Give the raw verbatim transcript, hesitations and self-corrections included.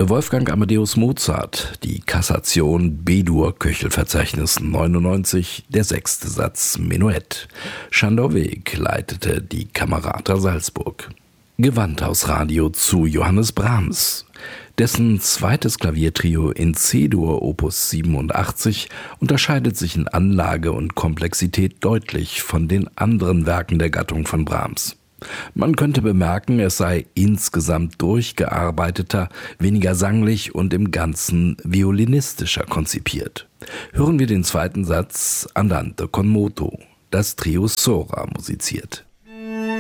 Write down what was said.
Wolfgang Amadeus Mozart, die Kassation B-Dur, Köchelverzeichnis neunundneunzig, der sechste Satz Menuett. Schandau Weg leitete die Camerata Salzburg. Gewandhausradio zu Johannes Brahms. Dessen zweites Klaviertrio in C-Dur Opus siebenundachtzig unterscheidet sich in Anlage und Komplexität deutlich von den anderen Werken der Gattung von Brahms. Man könnte bemerken, es sei insgesamt durchgearbeiteter, weniger sanglich und im Ganzen violinistischer konzipiert. Hören wir den zweiten Satz Andante con moto, das Trio Sora musiziert.